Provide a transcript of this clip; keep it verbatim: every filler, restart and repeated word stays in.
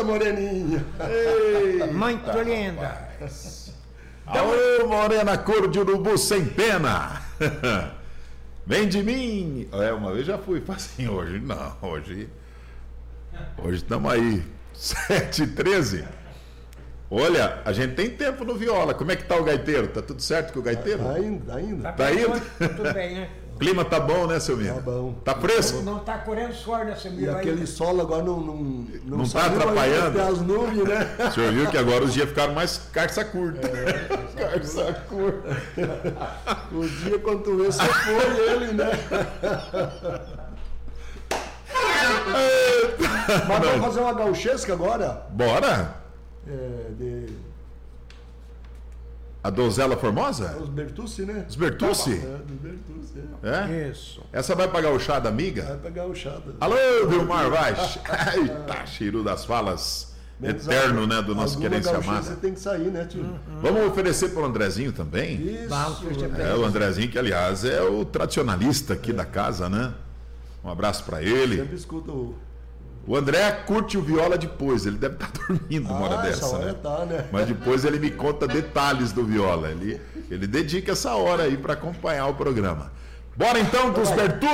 moreninha. Eita, muito linda. rapaz. Alô, morena cor de urubu sem pena. Vem de mim. É, uma vez já fui, assim, hoje não, hoje hoje estamos aí, sete e treze. Olha, a gente tem tempo no viola. Como é que tá o gaiteiro? Tá tudo certo com o gaiteiro? Tá indo, tá indo. Tá indo? Tudo bem, né? O clima tá bom, né, seu Miro? Tá bom. Tá fresco? Não tá correndo suor nessa E mira aquele aí. sol agora não não Não tá saiu atrapalhando? ainda, tem as nuvens, né? O senhor viu que agora os dias ficaram mais carça curta. Carça curta. O dia quando tu vê, só foi ele, né? Mas vamos fazer uma gauchesca agora? Bora? É, de A donzela formosa? os Bertucci, né? Os Bertucci? É, dos Bertucci, é. É? Isso. Essa vai pagar o chá da amiga? Vai pegar o chata. Alô, Vilmar Vaz. Eita, cheiro das falas. Eterno, né, do nosso Querência Alguma gauchesca Amada. tem que sair, né, tio? Vamos oferecer para o Andrezinho também? Isso. Vamos, Cristian. É, o Andrezinho, que aliás é o tradicionalista aqui da casa, né? Um abraço para ele. Sempre escuta o... O André curte o viola depois, ele deve estar dormindo uma hora Ah, essa dessa, hora né? tá, né? Mas depois ele me conta detalhes do viola. Ele, ele dedica essa hora aí para acompanhar o programa. Bora então, dos Bertucci.